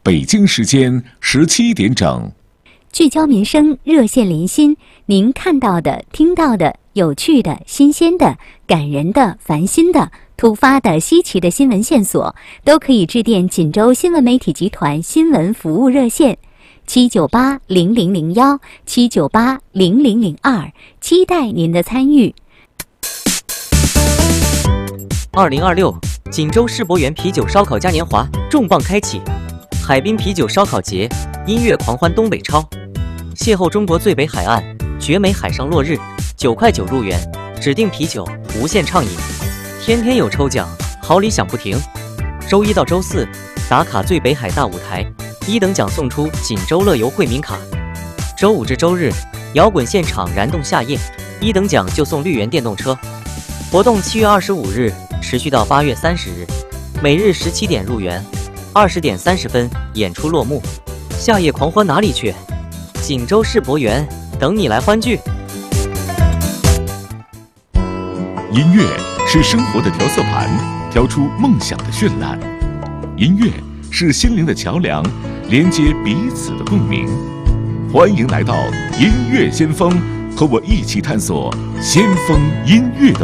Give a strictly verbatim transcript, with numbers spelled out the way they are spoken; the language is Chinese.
北京时间十七点整。 聚焦民生，热线连心，您看到的、听到的、有趣的、新鲜的、感人的、烦心的、突发的、稀奇的新闻线索，都可以致电锦州新闻媒体集团新闻服务热线七九八零零零幺七九八零零零二，期待您的参与。 二零二六锦州世博园啤酒烧烤嘉年华重磅开启，海滨啤酒烧烤节，音乐狂欢东北超，邂逅中国最北海岸，绝美海上落日，九块九入园，指定啤酒无限畅饮，天天有抽奖，好礼响不停。周一到周四打卡最北海大舞台，一等奖送出锦州乐游惠民卡。周五至周日摇滚现场燃动夏夜，一等奖就送绿源电动车。活动七月二十五日持续到八月三十日，每日十七点入园，二十点三十分演出落幕。夏夜狂欢哪里去？锦州世博园等你来欢聚。 音乐是生活的调色盘，调出梦想的绚烂。音乐是心灵的桥梁，连接彼此的共鸣。欢迎来到音乐先锋，和我一起探索先锋音乐的